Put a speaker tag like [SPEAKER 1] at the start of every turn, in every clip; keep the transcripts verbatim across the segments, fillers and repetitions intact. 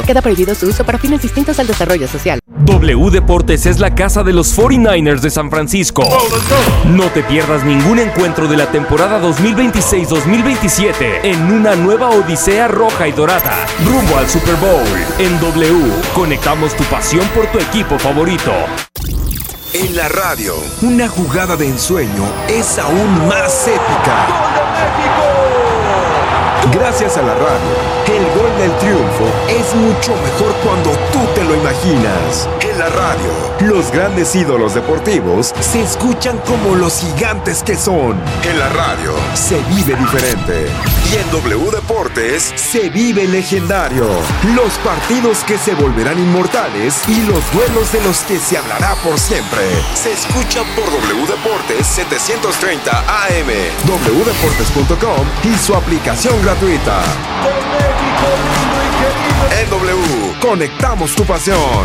[SPEAKER 1] Queda prohibido su uso para fines distintos al desarrollo social.
[SPEAKER 2] W Deportes es la casa de los cuarenta y nueve ers de San Francisco. No te pierdas ningún encuentro de la temporada dos mil veintiséis dos mil veintisiete en una nueva odisea roja y dorada, rumbo al Super Bowl. En W, conectamos tu pasión por tu equipo favorito.
[SPEAKER 3] En la radio, una jugada de ensueño es aún más épica. ¡Gol de México! Gracias a la radio, el gol del triunfo es mucho mejor cuando tú te lo imaginas. En la radio, los grandes ídolos deportivos se escuchan como los gigantes que son. En la radio, se vive diferente. Y en W Deportes, se vive legendario. Los partidos que se volverán inmortales y los duelos de los que se hablará por siempre. Se escucha por W Deportes setecientos treinta A M, doble u deportes punto com y su aplicación gratuita. En W, conectamos tu pasión.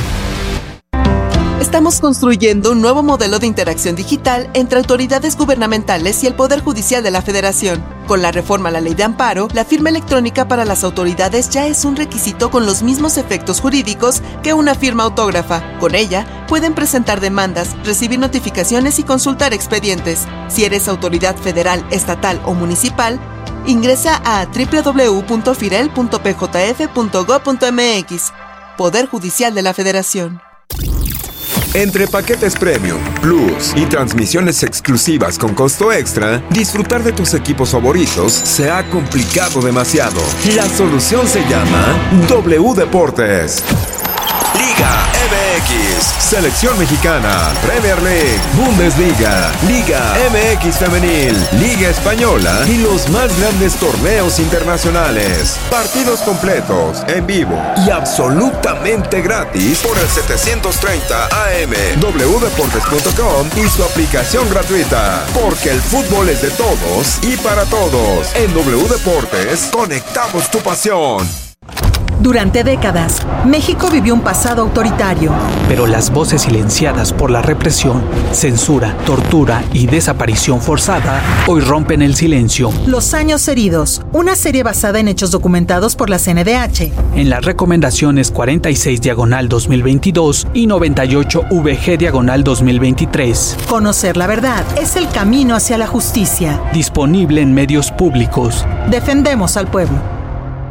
[SPEAKER 4] Estamos construyendo un nuevo modelo de interacción digital entre autoridades gubernamentales y el Poder Judicial de la Federación. Con la reforma a la Ley de Amparo, la firma electrónica para las autoridades ya es un requisito con los mismos efectos jurídicos que una firma autógrafa. Con ella, pueden presentar demandas, recibir notificaciones y consultar expedientes. Si eres autoridad federal, estatal o municipal, ingresa a doble u doble u doble u punto firel punto p j f punto gob punto m x. Poder Judicial de la Federación.
[SPEAKER 3] Entre paquetes Premium, Plus y transmisiones exclusivas con costo extra, disfrutar de tus equipos favoritos se ha complicado demasiado. La solución se llama W Deportes. Liga M X, Selección Mexicana, Premier League, Bundesliga, Liga M X Femenil, Liga Española y los más grandes torneos internacionales. Partidos completos, en vivo y absolutamente gratis por el setecientos treinta A M, doble u deportes punto com y su aplicación gratuita. Porque el fútbol es de todos y para todos. En W Deportes, conectamos tu pasión.
[SPEAKER 5] Durante décadas, México vivió un pasado autoritario.
[SPEAKER 6] Pero las voces silenciadas por la represión, censura, tortura y desaparición forzada hoy rompen el silencio.
[SPEAKER 5] Los años heridos, una serie basada en hechos documentados por la C N D H.
[SPEAKER 6] En las recomendaciones cuarenta y seis diagonal dos mil veintidós y noventa y ocho V G diagonal dos mil veintitrés.
[SPEAKER 5] Conocer la verdad es el camino hacia la justicia.
[SPEAKER 6] Disponible en medios públicos.
[SPEAKER 5] Defendemos al pueblo.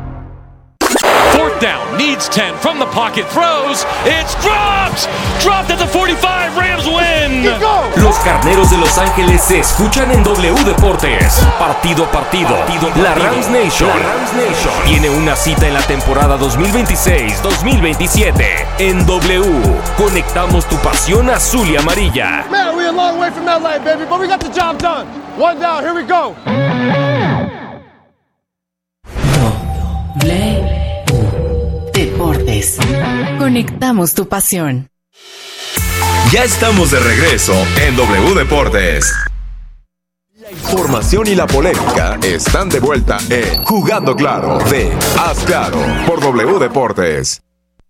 [SPEAKER 7] Down, needs ten, from the pocket, throws, it's dropped! Dropped at the forty-five, Rams win!
[SPEAKER 2] Los Carneros de Los Ángeles se escuchan en W Deportes. Partido a partido, partido, la Rams Nation, la Rams Nation tiene una cita en la temporada dos mil veintiséis dos mil veintisiete. En W, conectamos tu pasión azul y amarilla.
[SPEAKER 8] Man, we're a long way from L A, baby, but we got the job done. One down, here we go.
[SPEAKER 1] W Deportes. Conectamos tu pasión.
[SPEAKER 3] Ya estamos de regreso en W Deportes. La información y la polémica están de vuelta en Jugando Claro de Haz Claro por W Deportes.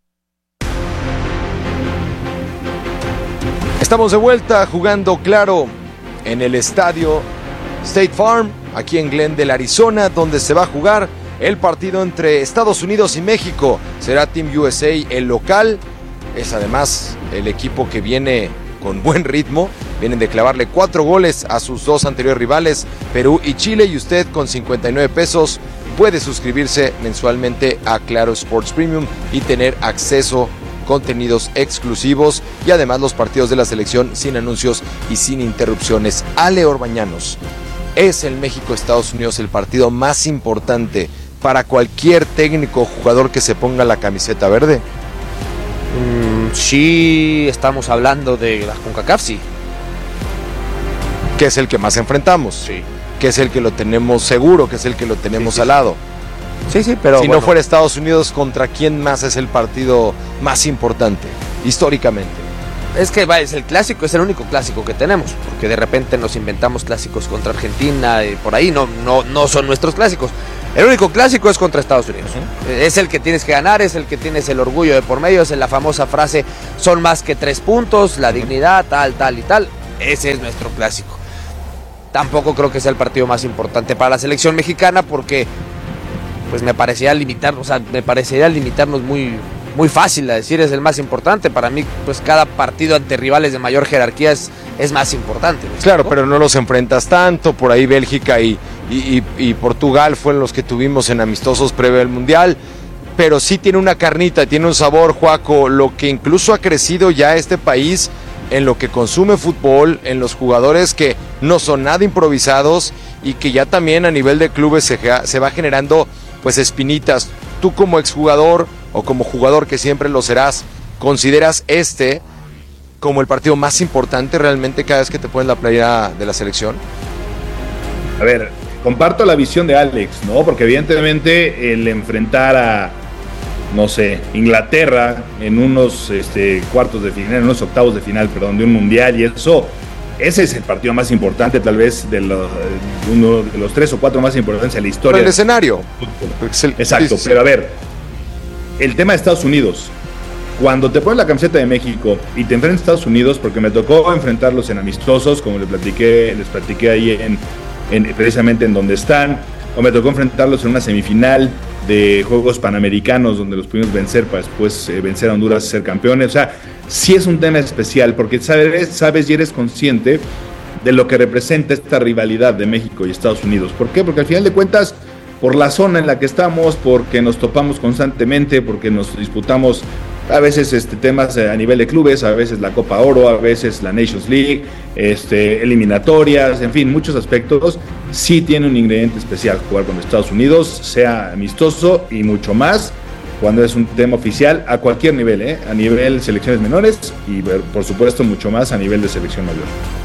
[SPEAKER 9] Estamos de vuelta Jugando Claro en el estadio State Farm, aquí en Glendale, Arizona, donde se va a jugar el partido entre Estados Unidos y México. Será Team U S A el local. Es además el equipo que viene con buen ritmo. Vienen de clavarle cuatro goles a sus dos anteriores rivales, Perú y Chile. Y usted con cincuenta y nueve pesos puede suscribirse mensualmente a Claro Sports Premium y tener acceso a contenidos exclusivos y además los partidos de la selección sin anuncios y sin interrupciones. Ale Orbañanos, ¿es el México-Estados Unidos el partido más importante para cualquier técnico o jugador que se ponga la camiseta verde?
[SPEAKER 10] Mm, sí, estamos hablando de la CONCACAF, sí.
[SPEAKER 9] Que es el que más enfrentamos.
[SPEAKER 10] Sí.
[SPEAKER 9] Que es el que lo tenemos seguro, que es el que lo tenemos
[SPEAKER 10] sí, sí,
[SPEAKER 9] al lado.
[SPEAKER 10] Sí, sí, pero
[SPEAKER 9] si
[SPEAKER 10] bueno.
[SPEAKER 9] no fuera Estados Unidos, ¿contra quién más es el partido más importante, históricamente?
[SPEAKER 10] Es que va, es el clásico, es el único clásico que tenemos, porque de repente nos inventamos clásicos contra Argentina y por ahí no, no, no son nuestros clásicos. El único clásico es contra Estados Unidos. Uh-huh. Es el que tienes que ganar, es el que tienes el orgullo de por medio, es la famosa frase, son más que tres puntos, la uh-huh. dignidad, tal, tal y tal. Ese es nuestro clásico. Tampoco creo que sea el partido más importante para la selección mexicana porque pues me parecería limitar, o sea, me parecería limitarnos muy, muy fácil a decir es el más importante. Para mí, pues cada partido ante rivales de mayor jerarquía es, es más importante.
[SPEAKER 9] Claro, pero no los enfrentas tanto. Por ahí Bélgica y, y, y, y Portugal fueron los que tuvimos en amistosos previo al Mundial. Pero sí tiene una carnita, tiene un sabor, Joaco, lo que incluso ha crecido ya este país en lo que consume fútbol, en los jugadores que no son nada improvisados y que ya también a nivel de clubes se, se va generando pues espinitas. Tú como exjugador o como jugador que siempre lo serás, ¿consideras este como el partido más importante realmente cada vez que te pones la playera de la selección?
[SPEAKER 11] A ver, comparto la visión de Alex, ¿no? Porque evidentemente el enfrentar a, no sé, Inglaterra en unos este, cuartos de final, en unos octavos de final, perdón, de un mundial y eso, ese es el partido más importante tal vez de los, uno de los tres o cuatro más importantes en la historia.
[SPEAKER 9] Pero el escenario.
[SPEAKER 11] El, Exacto, sí, sí. Pero a ver, el tema de Estados Unidos. Cuando te pones la camiseta de México y te enfrentas a Estados Unidos, porque me tocó enfrentarlos en amistosos, como les platiqué, les platiqué ahí en, en precisamente en donde están, o me tocó enfrentarlos en una semifinal de Juegos Panamericanos donde los pudimos vencer para después eh, vencer a Honduras y ser campeones. O sea, sí es un tema especial porque sabes, sabes y eres consciente de lo que representa esta rivalidad de México y Estados Unidos. ¿Por qué? Porque al final de cuentas, por la zona en la que estamos, porque nos topamos constantemente, porque nos disputamos a veces este, temas a nivel de clubes, a veces la Copa Oro, a veces la Nations League, este, eliminatorias, en fin, muchos aspectos. Sí tiene un ingrediente especial jugar con Estados Unidos, sea amistoso y mucho más cuando es un tema oficial a cualquier nivel, ¿eh? A nivel selecciones menores y por supuesto mucho más a nivel de selección mayor.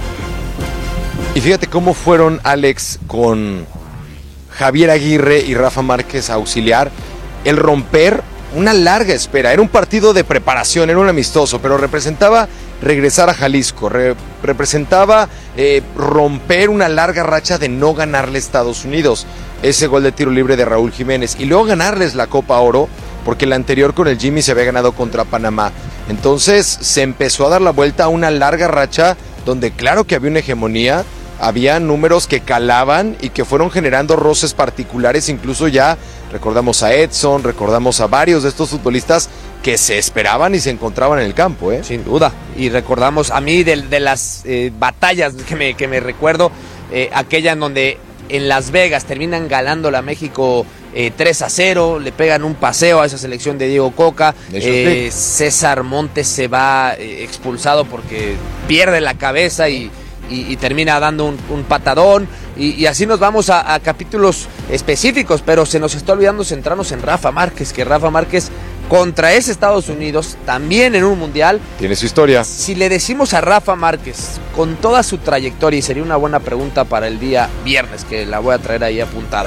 [SPEAKER 9] Y fíjate cómo fueron, Alex, con Javier Aguirre y Rafa Márquez a auxiliar, el romper una larga espera. Era un partido de preparación, era un amistoso, pero representaba regresar a Jalisco, re, representaba eh, romper una larga racha de no ganarle a Estados Unidos, ese gol de tiro libre de Raúl Jiménez, y luego ganarles la Copa Oro, porque la anterior con el Jimmy se había ganado contra Panamá. Entonces se empezó a dar la vuelta a una larga racha donde claro que había una hegemonía, había números que calaban y que fueron generando roces particulares, incluso ya recordamos a Edson, recordamos a varios de estos futbolistas que se esperaban y se encontraban en el campo, ¿eh?
[SPEAKER 10] Sin duda, y recordamos a mí de, de las eh, batallas que me, que me recuerdo, eh, aquella en donde en Las Vegas terminan ganándola a México eh, tres a cero, le pegan un paseo a esa selección de Diego Coca, eh, César Montes se va eh, expulsado porque pierde la cabeza y Y, y termina dando un, un patadón y, y así nos vamos a, a capítulos específicos, pero se nos está olvidando centrarnos en Rafa Márquez, que Rafa Márquez contra ese Estados Unidos, también en un mundial,
[SPEAKER 9] tiene su historia.
[SPEAKER 10] Si le decimos a Rafa Márquez, con toda su trayectoria, y sería una buena pregunta para el día viernes, que la voy a traer ahí apuntada,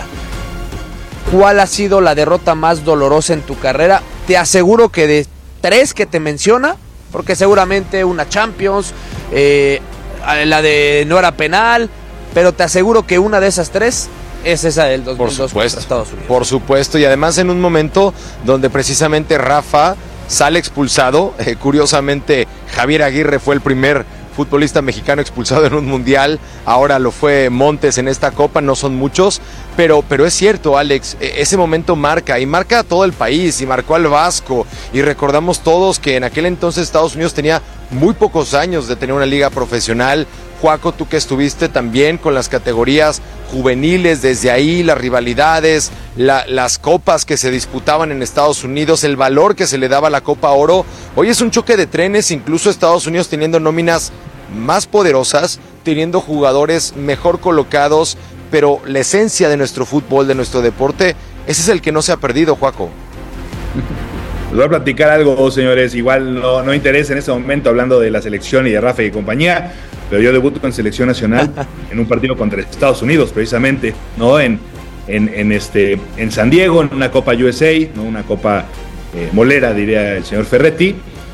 [SPEAKER 10] ¿cuál ha sido la derrota más dolorosa en tu carrera? Te aseguro que de tres que te menciona, porque seguramente una Champions, eh, la de no era penal, pero te aseguro que una de esas tres es esa del dos mil dos contra Estados Unidos.
[SPEAKER 9] Por supuesto, y además en un momento donde precisamente Rafa sale expulsado, eh, curiosamente Javier Aguirre fue el primer futbolista mexicano expulsado en un mundial, ahora lo fue Montes en esta Copa, no son muchos, pero, pero es cierto, Alex, ese momento marca, y marca a todo el país, y marcó al Vasco, y recordamos todos que en aquel entonces Estados Unidos tenía muy pocos años de tener una liga profesional. Joaco, tú que estuviste también con las categorías juveniles, desde ahí las rivalidades, la, las copas que se disputaban en Estados Unidos, el valor que se le daba a la Copa Oro. Hoy es un choque de trenes, incluso Estados Unidos teniendo nóminas más poderosas, teniendo jugadores mejor colocados, pero la esencia de nuestro fútbol, de nuestro deporte, ese es el que no se ha perdido, Joaco.
[SPEAKER 11] Les voy a platicar algo, señores, igual no, no interesa en este momento hablando de la selección y de Rafa y compañía, pero yo debuto con selección nacional en un partido contra Estados Unidos, precisamente, ¿no? En, en, en, este, en San Diego, en una Copa U S A, ¿no? Una Copa eh, molera, diría el señor Ferretti,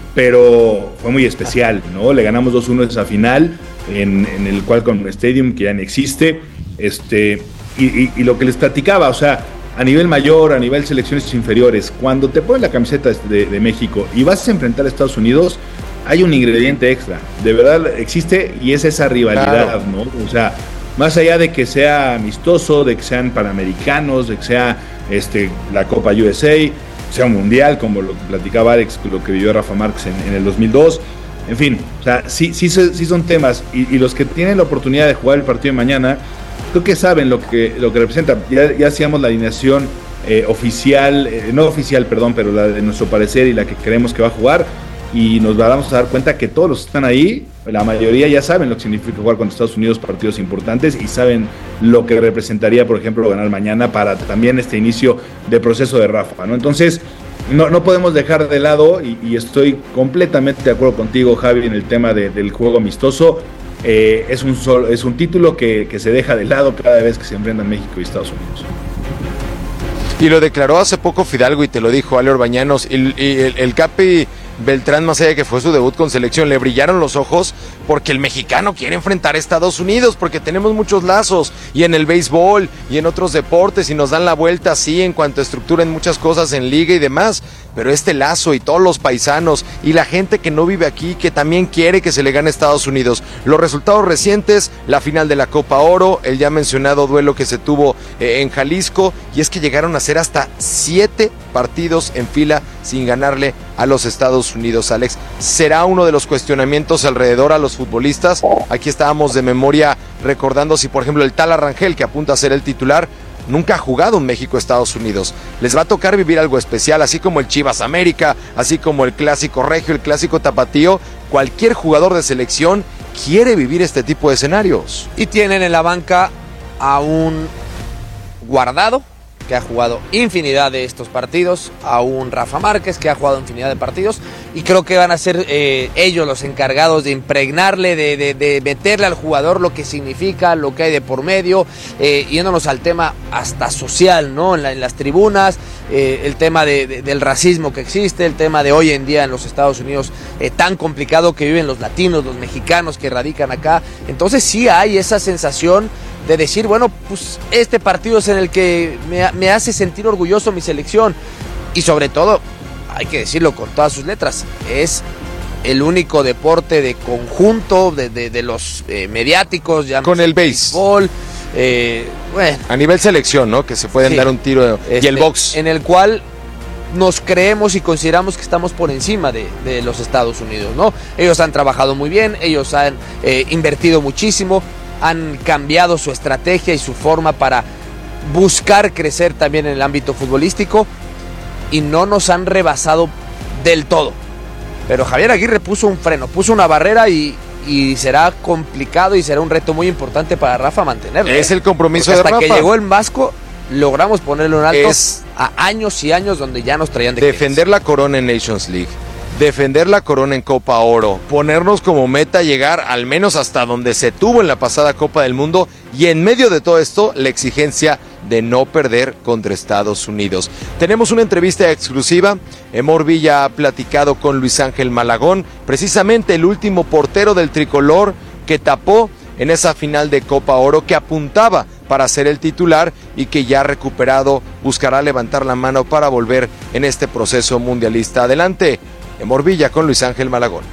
[SPEAKER 11] pero fue muy especial, ¿no? Le ganamos dos uno esa final en, en el Qualcomm Stadium, que ya no existe, este, y, y, y lo que les platicaba, o sea, a nivel mayor, a nivel selecciones inferiores, cuando te pones la camiseta de, de México y vas a enfrentar a Estados Unidos, hay un ingrediente extra, de verdad existe, y es esa rivalidad, claro, ¿no? O sea, más allá de que sea amistoso, de que sean panamericanos, de que sea este, la Copa U S A, sea un mundial, como lo platicaba Alex, lo que vivió Rafa Márquez en, en el dos mil dos, en fin, o sea, sí, sí, sí son temas, y, y los que tienen la oportunidad de jugar el partido de mañana, creo que saben lo que, lo que representa. Ya, ya hacíamos la alineación eh, oficial, eh, no oficial, perdón, pero la de nuestro parecer y la que creemos que va a jugar, y nos vamos a dar cuenta que todos los que están ahí, la mayoría ya saben lo que significa jugar contra Estados Unidos, partidos importantes, y saben lo que representaría, por ejemplo, ganar mañana para también este inicio de proceso de Rafa, ¿no? Entonces, no, no podemos dejar de lado, y, y estoy completamente de acuerdo contigo, Javi, en el tema de, del juego amistoso. Eh, es, un solo, es un título que, que se deja de lado cada vez que se enfrentan México y Estados Unidos.
[SPEAKER 9] Y lo declaró hace poco Fidalgo y te lo dijo Ale Orbañanos, y, y el, el Capi Beltrán, más allá de que fue su debut con selección, le brillaron los ojos porque el mexicano quiere enfrentar a Estados Unidos, porque tenemos muchos lazos, y en el béisbol y en otros deportes, y nos dan la vuelta así en cuanto a estructura en muchas cosas en liga y demás, pero este lazo y todos los paisanos y la gente que no vive aquí, que también quiere que se le gane a Estados Unidos. Los resultados recientes, la final de la Copa Oro, el ya mencionado duelo que se tuvo eh, en Jalisco, y es que llegaron a ser hasta siete partidos en fila sin ganarle a los Estados Unidos, Alex. ¿Será uno de los cuestionamientos alrededor a los futbolistas? Aquí estábamos de memoria recordando si, por ejemplo, el Tala Rangel, que apunta a ser el titular, nunca ha jugado en México-Estados Unidos. Les va a tocar vivir algo especial, así como el Chivas América, así como el Clásico Regio, el Clásico Tapatío. Cualquier jugador de selección quiere vivir este tipo de escenarios.
[SPEAKER 10] Y tienen en la banca a un Guardado, que ha jugado infinidad de estos partidos, a un Rafa Márquez, que ha jugado infinidad de partidos, y creo que van a ser eh, ellos los encargados de impregnarle, de, de, de meterle al jugador lo que significa, lo que hay de por medio, eh, yéndonos al tema hasta social, ¿no? En, la, en las tribunas, eh, el tema de, de, del racismo que existe, el tema de hoy en día en los Estados Unidos, eh, tan complicado que viven los latinos, los mexicanos que radican acá. Entonces sí hay esa sensación de decir, bueno, pues este partido es en el que me, me hace sentir orgulloso mi selección, y sobre todo, hay que decirlo con todas sus letras, es el único deporte de conjunto de, de, de los eh, mediáticos, ya
[SPEAKER 9] con el béisbol,
[SPEAKER 10] eh, bueno,
[SPEAKER 9] a nivel selección, ¿no? Que se pueden sí, dar un tiro, este, y el box,
[SPEAKER 10] en el cual nos creemos y consideramos que estamos por encima de, de los Estados Unidos, ¿no? Ellos han trabajado muy bien, ellos han eh, invertido muchísimo, han cambiado su estrategia y su forma para buscar crecer también en el ámbito futbolístico, y no nos han rebasado del todo. Pero Javier Aguirre puso un freno, puso una barrera, y, y será complicado y será un reto muy importante para Rafa mantenerlo.
[SPEAKER 9] Es el compromiso de
[SPEAKER 10] hasta
[SPEAKER 9] Rafa.
[SPEAKER 10] Hasta que llegó el Vasco, logramos ponerlo en alto es a años y años donde ya nos traían de
[SPEAKER 9] defender la corona en Nations League, defender la corona en Copa Oro, ponernos como meta llegar al menos hasta donde se tuvo en la pasada Copa del Mundo, y en medio de todo esto la exigencia de no perder contra Estados Unidos. Tenemos una entrevista exclusiva. Emor Villa ha platicado con Luis Ángel Malagón, precisamente el último portero del tricolor que tapó en esa final de Copa Oro, que apuntaba para ser el titular y que ya recuperado buscará levantar la mano para volver en este proceso mundialista. Adelante, Emor Villa con Luis Ángel Malagón.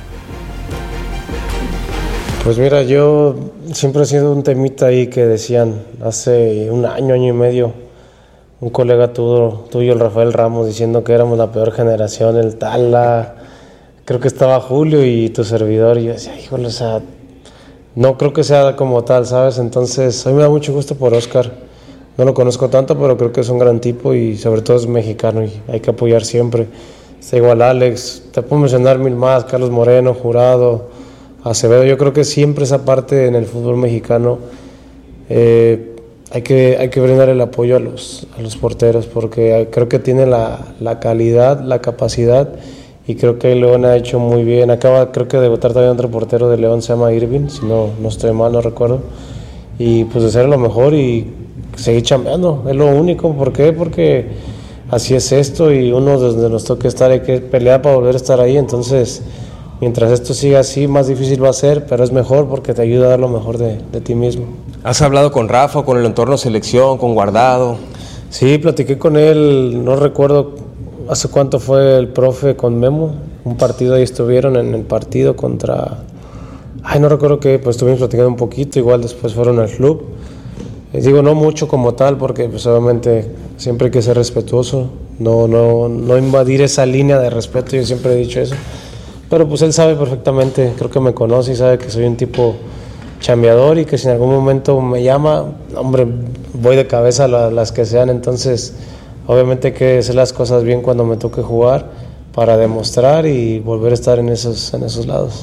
[SPEAKER 12] Pues mira, yo siempre he sido un temita ahí que decían hace un año, año y medio, un colega tuyo, tuyo, el Rafael Ramos, diciendo que éramos la peor generación, el Tala, creo que estaba Julio y tu servidor, y yo decía, híjole, o sea, no creo que sea como tal, ¿sabes? Entonces, a mí me da mucho gusto por Oscar, no lo conozco tanto, pero creo que es un gran tipo y sobre todo es mexicano y hay que apoyar siempre. Está igual Alex, te puedo mencionar mil más, Carlos Moreno, Jurado, Acevedo. Yo creo que siempre esa parte en el fútbol mexicano eh, hay que hay que brindar el apoyo a los a los porteros, porque creo que tiene la, la calidad, la capacidad, y creo que León ha hecho muy bien. Acaba creo que de debutar también otro portero de León, se llama Irving, si no, no estoy mal, no recuerdo, y pues de ser lo mejor y seguir chambeando, es lo único. ¿Por qué? Porque así es esto, y uno desde nos toca estar, hay que pelear para volver a estar ahí. Entonces, mientras esto siga así, más difícil va a ser, pero es mejor porque te ayuda a dar lo mejor de, de ti mismo.
[SPEAKER 13] ¿Has hablado con Rafa, con el entorno selección, con Guardado?
[SPEAKER 12] Sí, platiqué con él, no recuerdo hace cuánto fue el profe con Memo, un partido ahí estuvieron en el partido contra, Ay, no recuerdo que pues estuvimos platicando un poquito, igual después fueron al club. Eh, digo, no mucho como tal, porque pues obviamente siempre hay que ser respetuoso, no, no, no invadir esa línea de respeto, yo siempre he dicho eso. Pero pues él sabe perfectamente, creo que me conoce y sabe que soy un tipo chambeador y que si en algún momento me llama, hombre, voy de cabeza a la, las que sean. Entonces obviamente hay que hacer las cosas bien cuando me toque jugar para demostrar y volver a estar en esos, en esos lados.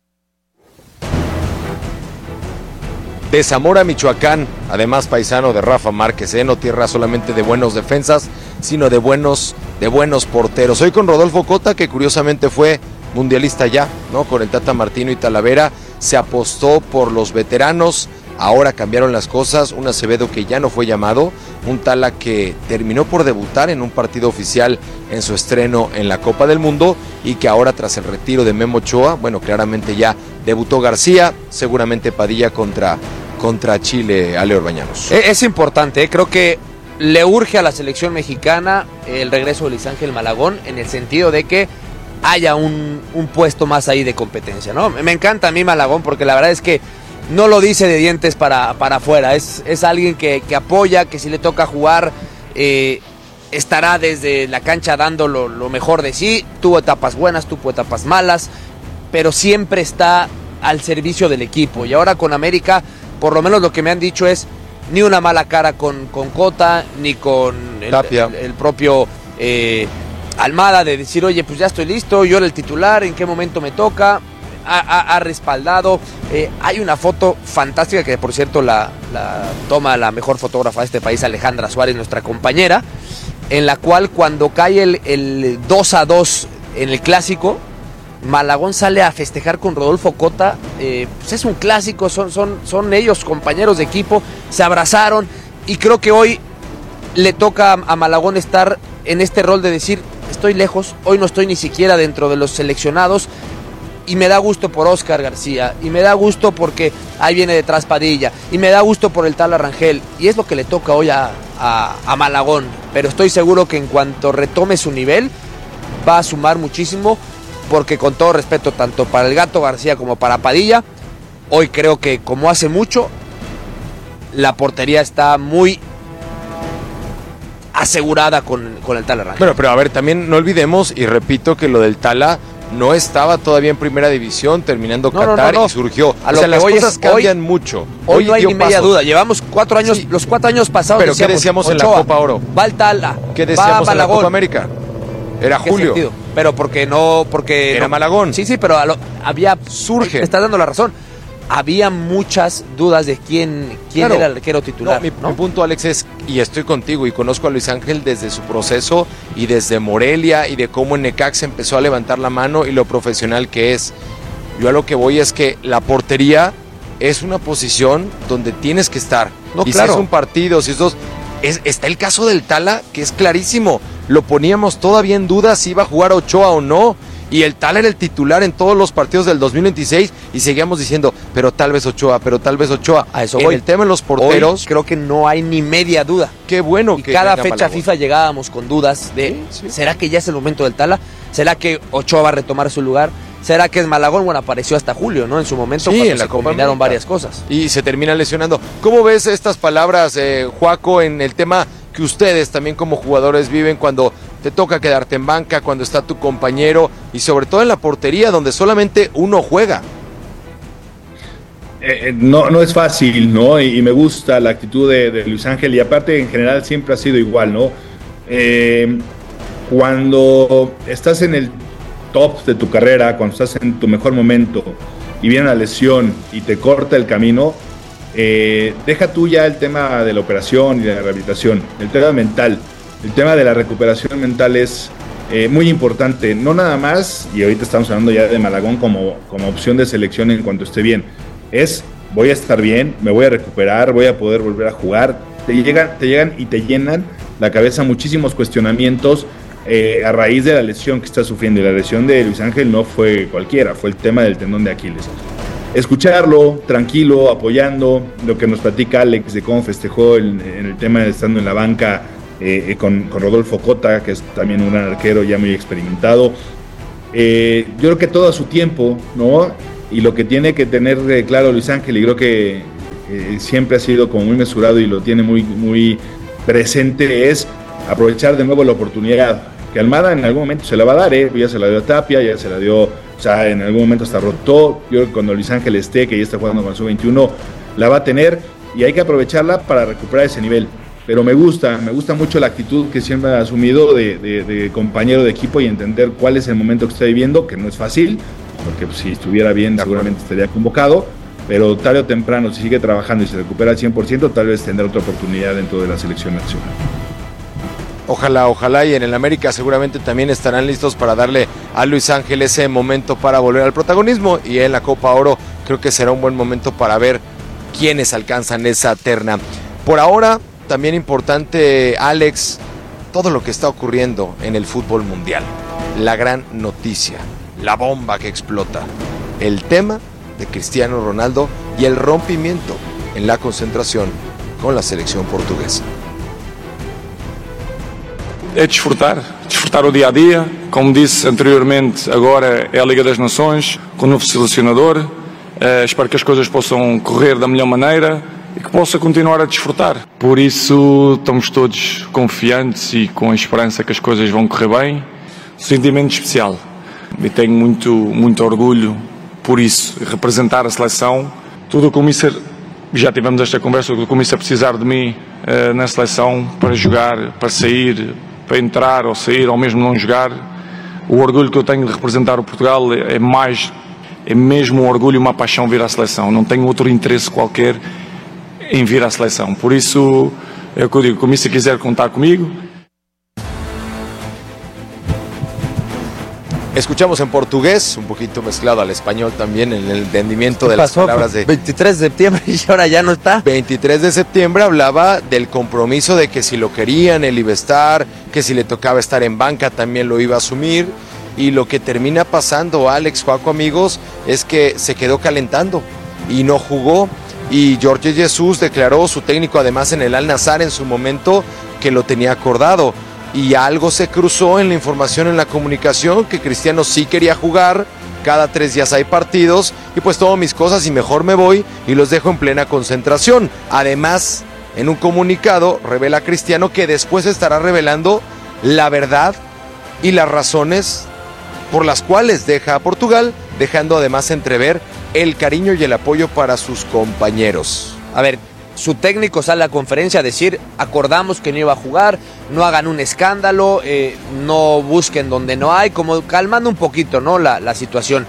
[SPEAKER 9] De Zamora, Michoacán, además paisano de Rafa Márquez, ¿eh? No tierra solamente de buenos defensas, sino de buenos, de buenos porteros. Hoy con Rodolfo Cota, que curiosamente fue mundialista ya, ¿no? Con el Tata Martino y Talavera, se apostó por los veteranos. Ahora cambiaron las cosas, un Acevedo que ya no fue llamado, un Tala que terminó por debutar en un partido oficial en su estreno en la Copa del Mundo y que ahora tras el retiro de Memo Ochoa, bueno, claramente ya debutó García, seguramente Padilla contra, contra Chile, Ale Orbañanos.
[SPEAKER 10] Es, es importante, ¿eh? Creo que le urge a la selección mexicana el regreso de Luis Ángel Malagón en el sentido de que haya un, un puesto más ahí de competencia, ¿no? Me encanta a mí Malagón porque la verdad es que no lo dice de dientes para, para afuera, es, es alguien que, que apoya, que si le toca jugar eh, estará desde la cancha dando lo, lo mejor de sí, tuvo etapas buenas, tuvo etapas malas, pero siempre está al servicio del equipo. Y ahora con América, por lo menos lo que me han dicho es ni una mala cara con, con Cota, ni con el, el, el propio eh, Almada, de decir, oye, pues ya estoy listo, yo era el titular, en qué momento me toca. Ha, ha, ha respaldado, eh, hay una foto fantástica que por cierto la, la toma la mejor fotógrafa de este país, Alejandra Suárez, nuestra compañera, en la cual cuando cae el, el dos a dos en el clásico, Malagón sale a festejar con Rodolfo Cota, eh, pues es un clásico, son, son, son ellos compañeros de equipo, se abrazaron y creo que hoy le toca a, a Malagón estar en este rol de decir, estoy lejos, hoy no estoy ni siquiera dentro de los seleccionados. Y me da gusto por Oscar García, y me da gusto porque ahí viene detrás Padilla, y me da gusto por el Tala Rangel, y es lo que le toca hoy a, a, a Malagón, pero estoy seguro que en cuanto retome su nivel, va a sumar muchísimo, porque con todo respeto, tanto para el Gato García como para Padilla, hoy creo que como hace mucho, la portería está muy asegurada con, con el Tala Rangel.
[SPEAKER 9] Bueno, pero a ver, también no olvidemos, y repito que lo del Tala no estaba todavía en primera división, terminando no, Qatar no, no, no. y surgió.
[SPEAKER 10] A lo
[SPEAKER 9] o sea,
[SPEAKER 10] que
[SPEAKER 9] las
[SPEAKER 10] hoy
[SPEAKER 9] cosas
[SPEAKER 10] es,
[SPEAKER 9] cambian
[SPEAKER 10] hoy,
[SPEAKER 9] mucho.
[SPEAKER 10] Hoy, hoy no hay ni media pasos. duda. Llevamos cuatro años, sí. los cuatro años pasados.
[SPEAKER 9] Pero decíamos, ¿qué decíamos en la Copa Oro?
[SPEAKER 10] Va el Tala.
[SPEAKER 9] ¿Qué decíamos en la Copa América? Era Julio.
[SPEAKER 10] Sentido? Pero porque no, porque
[SPEAKER 9] era
[SPEAKER 10] no,
[SPEAKER 9] Malagón.
[SPEAKER 10] Sí, sí, pero lo, había surge. Me estás dando la razón. Había muchas dudas de quién, quién claro. era el arquero titular.
[SPEAKER 9] No, mi,
[SPEAKER 10] ¿no?
[SPEAKER 9] mi punto, Alex, es, y estoy contigo, y conozco a Luis Ángel desde su proceso, y desde Morelia, y de cómo en Necaxa empezó a levantar la mano, y lo profesional que es. Yo a lo que voy es que la portería es una posición donde tienes que estar. No, y claro. si es un partido, si es dos... Es, está el caso del Tala, que es clarísimo. Lo poníamos todavía en duda si iba a jugar Ochoa o no. Y el Tala era el titular en todos los partidos del dos mil veintiséis y seguíamos diciendo, pero tal vez Ochoa, pero tal vez Ochoa.
[SPEAKER 10] A eso
[SPEAKER 9] en
[SPEAKER 10] voy.
[SPEAKER 9] El tema de los porteros,
[SPEAKER 10] hoy creo que no hay ni media duda.
[SPEAKER 9] Qué bueno
[SPEAKER 10] y
[SPEAKER 9] que
[SPEAKER 10] cada fecha Malagón. FIFA llegábamos con dudas de, sí, sí. ¿será que ya es el momento del Tala? ¿Será que Ochoa va a retomar su lugar? ¿Será que es Malagón? Bueno, apareció hasta julio, ¿no? En su momento, sí, cuando en se la combinaron varias cosas.
[SPEAKER 9] Y se termina lesionando. ¿Cómo ves estas palabras, eh, Juaco, en el tema que ustedes también como jugadores viven cuando te toca quedarte en banca, cuando está tu compañero y sobre todo en la portería donde solamente uno juega?
[SPEAKER 11] Eh, no, no es fácil, ¿no? Y, y me gusta la actitud de, de Luis Ángel y aparte en general siempre ha sido igual, ¿no? Eh, cuando estás en el top de tu carrera, cuando estás en tu mejor momento y viene la lesión y te corta el camino, eh, deja tú ya el tema de la operación y de la rehabilitación, el tema mental. El tema de la recuperación mental es eh, muy importante, no nada más, y ahorita estamos hablando ya de Malagón como, como opción de selección en cuanto esté bien, es voy a estar bien, me voy a recuperar, voy a poder volver a jugar. Te llegan, te llegan y te llenan la cabeza muchísimos cuestionamientos eh, a raíz de la lesión que está sufriendo, y la lesión de Luis Ángel no fue cualquiera, fue el tema del tendón de Aquiles. Escucharlo, tranquilo, apoyando, lo que nos platica Alex de cómo festejó el, en el tema de estando en la banca eh, con, con Rodolfo Cota, que es también un gran arquero ya muy experimentado. Eh, yo creo que todo a su tiempo, ¿no? y lo que tiene que tener eh, claro Luis Ángel, y creo que eh, siempre ha sido como muy mesurado y lo tiene muy, muy presente, es aprovechar de nuevo la oportunidad, que Almada en algún momento se la va a dar, ¿eh? Ya se la dio a Tapia, ya se la dio, o sea, en algún momento hasta rotó. Yo creo que cuando Luis Ángel esté, que ya está jugando con su veintiuno, la va a tener y hay que aprovecharla para recuperar ese nivel. Pero me gusta, me gusta mucho la actitud que siempre ha asumido de, de, de compañero de equipo y entender cuál es el momento que está viviendo, que no es fácil, porque pues, si estuviera bien seguramente estaría convocado, pero tarde o temprano, si sigue trabajando y se recupera al cien por ciento, tal vez tendrá otra oportunidad dentro de la selección nacional.
[SPEAKER 9] Ojalá, ojalá, y en el América seguramente también estarán listos para darle a Luis Ángel ese momento para volver al protagonismo, y en la Copa Oro creo que será un buen momento para ver quiénes alcanzan esa terna. Por ahora, también importante, Alex, todo lo que está ocurriendo en el fútbol mundial. La gran noticia, la bomba que explota, el tema de Cristiano Ronaldo y el rompimiento en la concentración con la selección portuguesa.
[SPEAKER 14] É desfrutar, desfrutar o dia a dia, como disse anteriormente, agora é a Liga das Nações, com o novo selecionador, uh, espero que as coisas possam correr da melhor maneira e que possa continuar a desfrutar. Por isso estamos todos confiantes e com a esperança que as coisas vão correr bem. Um sentimento especial e tenho muito, muito orgulho por isso, representar a seleção. Tudo o que o Mister, já tivemos esta conversa, tudo o que o Mister precisar de mim uh, na seleção para jogar, para sair, para entrar ou sair ou mesmo não jogar, o orgulho que eu tenho de representar o Portugal é mais, é mesmo um orgulho e uma paixão vir à seleção. Não tenho outro interesse qualquer em vir à seleção. Por isso é o que eu digo, como se quiser contar comigo.
[SPEAKER 9] Escuchamos en portugués, un poquito mezclado al español también, en el entendimiento de las palabras de...
[SPEAKER 10] veintitrés de septiembre y ahora ya no está.
[SPEAKER 9] veintitrés de septiembre hablaba del compromiso de que si lo querían, él iba a estar, que si le tocaba estar en banca también lo iba a asumir. Y lo que termina pasando, Alex, Juaco, amigos, es que se quedó calentando y no jugó. Y Jorge Jesús declaró, su técnico además en el Al-Nassr en su momento, que lo tenía acordado. Y algo se cruzó en la información, en la comunicación, que Cristiano sí quería jugar, cada tres días hay partidos, y pues tomo mis cosas y mejor me voy y los dejo en plena concentración. Además, en un comunicado revela Cristiano que después estará revelando la verdad y las razones por las cuales deja a Portugal, dejando además entrever el cariño y el apoyo para sus compañeros.
[SPEAKER 10] A ver, su técnico sale a la conferencia a decir, acordamos que no iba a jugar, no hagan un escándalo, eh, no busquen donde no hay, como calmando un poquito, ¿no? la, la situación.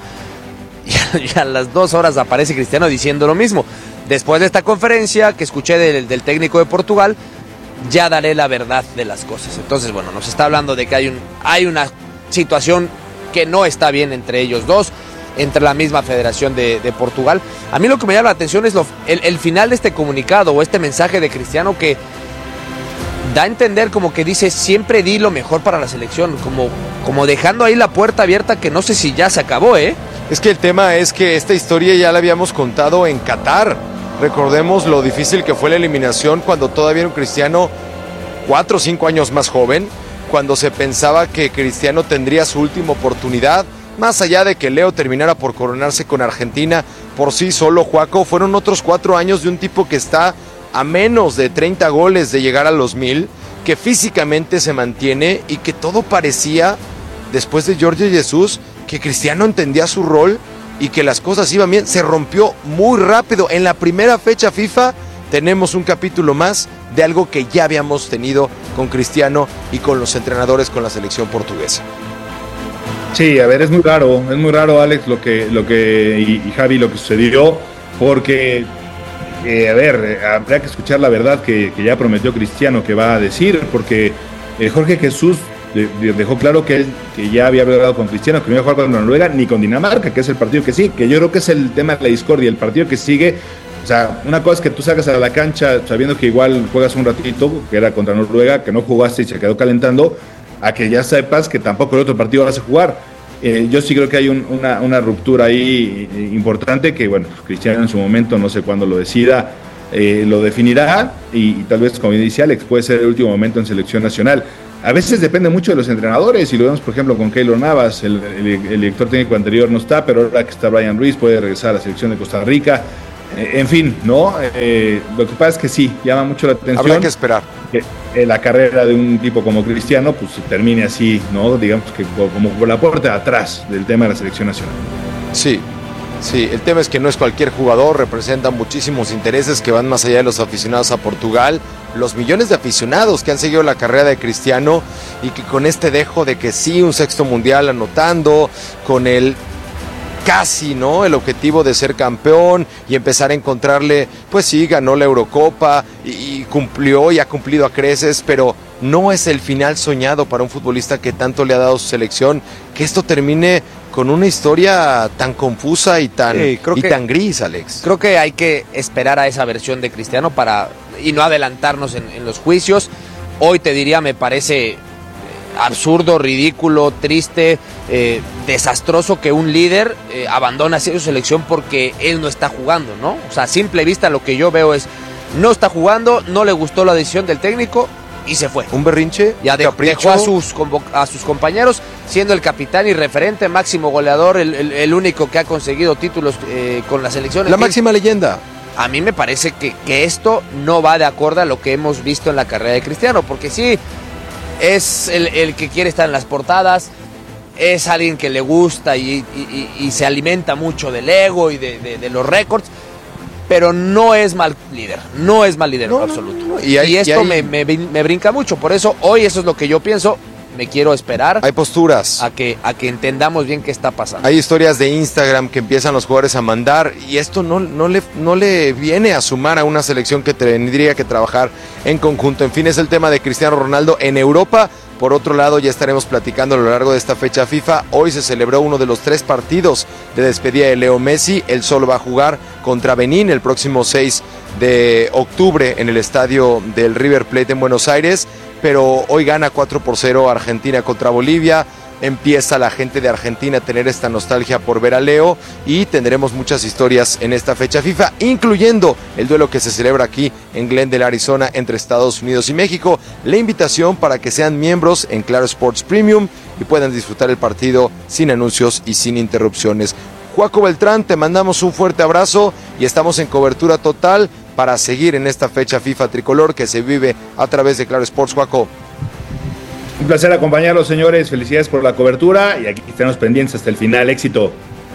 [SPEAKER 10] Y, y a las dos horas aparece Cristiano diciendo lo mismo. Después de esta conferencia que escuché del, del técnico de Portugal, ya daré la verdad de las cosas. Entonces, bueno, nos está hablando de que hay, un, hay una situación que no está bien entre ellos dos, entre la misma Federación de, de Portugal. A mí lo que me llama la atención es lo, el, el final de este comunicado o este mensaje de Cristiano que da a entender como que dice, siempre di lo mejor para la selección, como, como dejando ahí la puerta abierta que no sé si ya se acabó, ¿eh?
[SPEAKER 9] Es que el tema es que esta historia ya la habíamos contado en Qatar. Recordemos lo difícil que fue la eliminación cuando todavía era un Cristiano cuatro o cinco años más joven, cuando se pensaba que Cristiano tendría su última oportunidad. Más allá de que Leo terminara por coronarse con Argentina por sí solo, Juaco, fueron otros cuatro años de un tipo que está a menos de treinta goles de llegar a los mil, que físicamente se mantiene y que todo parecía, después de Jorge Jesús, que Cristiano entendía su rol y que las cosas iban bien. Se rompió muy rápido. En la primera fecha FIFA tenemos un capítulo más de algo que ya habíamos tenido con Cristiano y con los entrenadores con la selección portuguesa.
[SPEAKER 11] Sí, a ver, es muy raro, es muy raro, Alex, lo que, lo que y, y Javi, lo que sucedió, porque, eh, a ver, habría que escuchar la verdad que, que ya prometió Cristiano que va a decir, porque eh, Jorge Jesús de, de, dejó claro que, él, que ya había hablado con Cristiano, que no iba a jugar con Noruega ni con Dinamarca, que es el partido que sí, que yo creo que es el tema de la discordia, el partido que sigue. O sea, una cosa es que tú salgas a la cancha sabiendo que igual juegas un ratito, que era contra Noruega, que no jugaste y se quedó calentando, a que ya sepas que tampoco el otro partido vas a jugar. Eh, yo sí creo que hay un, una, una ruptura ahí importante que, bueno, Cristiano en su momento, no sé cuándo lo decida, eh, lo definirá y, y tal vez, como dice Alex, puede ser el último momento en selección nacional. a veces depende mucho de los entrenadores, y lo vemos por ejemplo con Keylor Navas, el, el, el director técnico anterior no está, pero ahora que está Brian Ruiz puede regresar a la selección de Costa Rica. Eh, en fin, ¿no? Eh, lo que pasa es que sí, llama mucho la atención.
[SPEAKER 9] Habrá que esperar.
[SPEAKER 11] Que eh, la carrera de un tipo como Cristiano pues termine así, ¿no? Digamos que como por la puerta de atrás del tema de la selección nacional.
[SPEAKER 9] Sí. Sí, el tema es que no es cualquier jugador, representa muchísimos intereses que van más allá de los aficionados a Portugal, los millones de aficionados que han seguido la carrera de Cristiano y que con este dejo de que sí, un sexto mundial anotando, con el casi, ¿no? El objetivo de ser campeón y empezar a encontrarle, pues sí, ganó la Eurocopa y, y cumplió y ha cumplido a creces, pero no es el final soñado para un futbolista que tanto le ha dado su selección, que esto termine con una historia tan confusa y tan, sí, y que, tan gris, Alex.
[SPEAKER 10] Creo que hay que esperar a esa versión de Cristiano para y no adelantarnos en, en los juicios. Hoy te diría, me parece absurdo, ridículo, triste, eh, desastroso que un líder eh, abandone así su selección porque él no está jugando, ¿no? O sea, a simple vista lo que yo veo es, no está jugando, no le gustó la decisión del técnico y se fue.
[SPEAKER 9] Un berrinche,
[SPEAKER 10] ya de, dejó a sus, a sus compañeros, siendo el capitán y referente, máximo goleador, el, el, el único que ha conseguido títulos eh, con la selección.
[SPEAKER 9] La máxima leyenda.
[SPEAKER 10] A mí me parece que, que esto no va de acuerdo a lo que hemos visto en la carrera de Cristiano, porque sí, es el, el que quiere estar en las portadas, es alguien que le gusta y, y, y, y se alimenta mucho del ego y de, de, de los récords, pero no es mal líder, no es mal líder no, en absoluto. No, no, no. Y, hay, y esto y hay... me, me, me brinca mucho, por eso hoy eso es lo que yo pienso. Me quiero esperar.
[SPEAKER 9] Hay posturas.
[SPEAKER 10] A que, a que entendamos bien qué está pasando.
[SPEAKER 9] Hay historias de Instagram que empiezan los jugadores a mandar y esto no, no, le, no le viene a sumar a una selección que tendría que trabajar en conjunto. En fin, es el tema de Cristiano Ronaldo en Europa. Por otro lado, ya estaremos platicando a lo largo de esta fecha FIFA. Hoy se celebró uno de los tres partidos de despedida de Leo Messi. Él solo va a jugar contra Benín el próximo seis de octubre en el estadio del River Plate en Buenos Aires. Pero hoy gana cuatro por cero Argentina contra Bolivia. Empieza la gente de Argentina a tener esta nostalgia por ver a Leo y tendremos muchas historias en esta fecha FIFA, incluyendo el duelo que se celebra aquí en Glendale, Arizona, entre Estados Unidos y México. La invitación para que sean miembros en Claro Sports Premium y puedan disfrutar el partido sin anuncios y sin interrupciones. Joaco Beltrán, te mandamos un fuerte abrazo y estamos en cobertura total para seguir en esta fecha FIFA tricolor que se vive a través de Claro Sports. Joaco.
[SPEAKER 11] Un placer acompañarlos, señores. Felicidades por la cobertura y aquí estamos pendientes hasta el final. Éxito.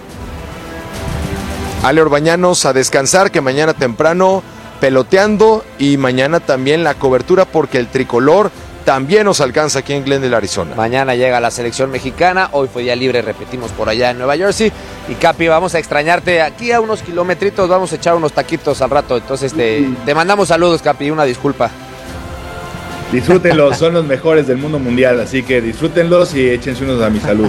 [SPEAKER 9] Ale Orbañanos, a descansar, que mañana temprano peloteando y mañana también la cobertura porque el tricolor también nos alcanza aquí en Glendale, Arizona.
[SPEAKER 10] Mañana llega la selección mexicana, hoy fue día libre, repetimos por allá en Nueva Jersey. Y Capi, vamos a extrañarte aquí a unos kilometritos, vamos a echar unos taquitos al rato. Entonces te, te mandamos saludos, Capi, una disculpa.
[SPEAKER 11] Disfrútenlos, son los mejores del mundo mundial, así que disfrútenlos y échense unos a mi salud.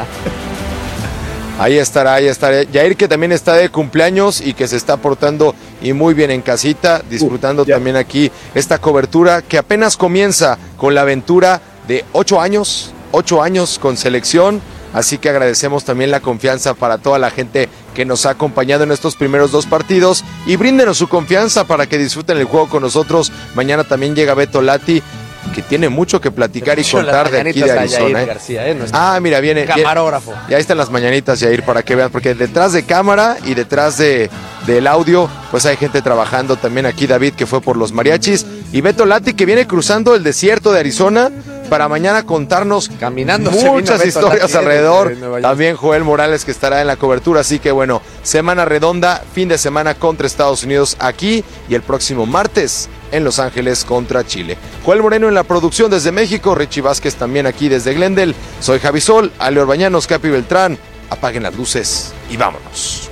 [SPEAKER 9] Ahí estará, ahí estará. Yair, que también está de cumpleaños y que se está portando y muy bien en casita, disfrutando uh, también aquí esta cobertura que apenas comienza con la aventura de ocho años, ocho años con selección. Así que agradecemos también la confianza para toda la gente que nos ha acompañado en estos primeros dos partidos y bríndenos su confianza para que disfruten el juego con nosotros. Mañana también llega Beto Lati, que tiene mucho que platicar y contar de aquí de Arizona. ¿eh?
[SPEAKER 10] García, ¿eh?
[SPEAKER 9] Ah, mira, viene.
[SPEAKER 10] Camarógrafo.
[SPEAKER 9] Viene, ya están las mañanitas, Yair, para que vean, porque detrás de cámara y detrás de del audio, pues hay gente trabajando también aquí. David, que fue por los mariachis, y Beto Lati, que viene cruzando el desierto de Arizona para mañana contarnos
[SPEAKER 10] Caminando
[SPEAKER 9] muchas historias Lati, alrededor. También Joel Morales, que estará en la cobertura. Así que bueno, semana redonda, fin de semana contra Estados Unidos aquí y el próximo martes en Los Ángeles contra Chile. Joel Moreno en la producción desde México, Richie Vázquez también aquí desde Glendale. Soy Javi Sol, Ale Orbañanos, Capi Beltrán. Apaguen las luces y vámonos.